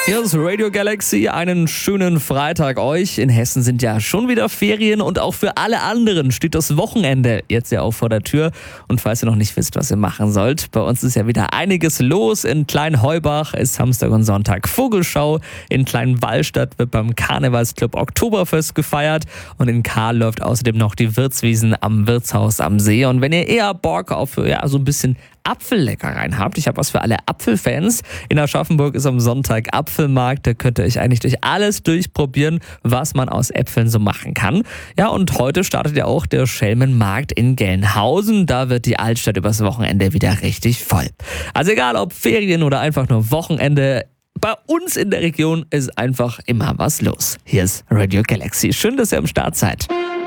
Hier ist Radio Galaxy, einen schönen Freitag euch. In Hessen sind ja schon wieder Ferien und auch für alle anderen steht das Wochenende jetzt ja auch vor der Tür. Und falls ihr noch nicht wisst, was ihr machen sollt, bei uns ist ja wieder einiges los. In Kleinheubach ist Samstag und Sonntag Vogelschau. In Kleinwallstadt wird beim Karnevalsclub Oktoberfest gefeiert. Und in Karl läuft außerdem noch die Wirtswiesen am Wirtshaus am See. Und wenn ihr eher Bock auf so ein bisschen Apfelleckereien habt. Ich habe was für alle Apfelfans. In Aschaffenburg ist am Sonntag Apfelmarkt. Da könnt ihr euch eigentlich durch alles durchprobieren, was man aus Äpfeln so machen kann. Ja, und heute startet ja auch der Schelmenmarkt in Gelnhausen. Da wird die Altstadt übers Wochenende wieder richtig voll. Also egal ob Ferien oder einfach nur Wochenende, bei uns in der Region ist einfach immer was los. Hier ist Radio Galaxy. Schön, dass ihr am Start seid.